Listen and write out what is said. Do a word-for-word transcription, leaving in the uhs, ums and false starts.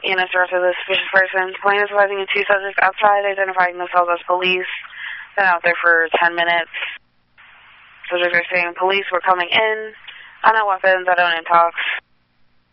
E M S arrested the suspicious person. Plane is arriving in two subjects outside, identifying themselves as police. Been out there for ten minutes. Subjects are saying police were coming in. I know weapons, I don't in talks.